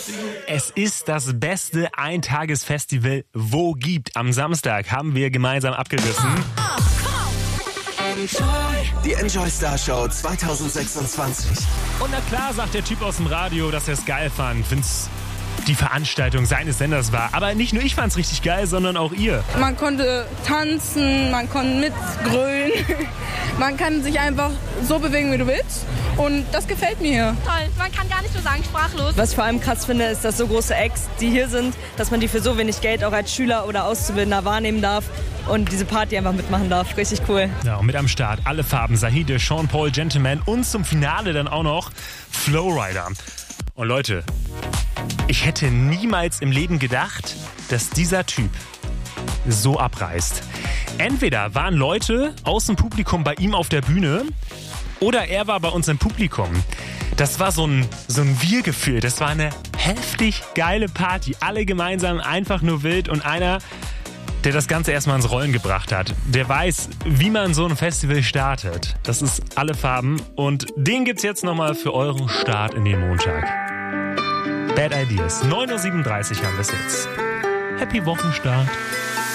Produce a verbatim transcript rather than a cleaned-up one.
Es ist das beste Eintagesfestival, wo gibt. Am Samstag haben wir gemeinsam abgerissen. Die Enjoy Star Show zwanzig sechsundzwanzig. Und na klar sagt der Typ aus dem Radio, dass er es geil fand. Find's die Veranstaltung seines Senders war. Aber nicht nur ich fand's richtig geil, sondern auch ihr. Man konnte tanzen, man konnte mitgrölen. Man kann sich einfach so bewegen, wie du willst. Und das gefällt mir hier. Toll, man kann gar nicht nur sagen, sprachlos. Was ich vor allem krass finde, ist, dass so große Acts, die hier sind, dass man die für so wenig Geld auch als Schüler oder Auszubildender wahrnehmen darf und diese Party einfach mitmachen darf. Richtig cool. Ja, und mit am Start alle Farben, Sahide, Sean Paul, Gentleman und zum Finale dann auch noch Flowrider. Und Leute, ich hätte niemals im Leben gedacht, dass dieser Typ so abreißt. Entweder waren Leute aus dem Publikum bei ihm auf der Bühne oder er war bei uns im Publikum. Das war so ein, so ein Wir-Gefühl. Das war eine heftig geile Party. Alle gemeinsam einfach nur wild und einer, der das Ganze erstmal ins Rollen gebracht hat. Der weiß, wie man so ein Festival startet. Das ist alle Farben und den gibt's jetzt nochmal für euren Start in den Montag. Bad Ideas. neun Uhr siebenunddreißig haben wir es jetzt. Happy Wochenstart.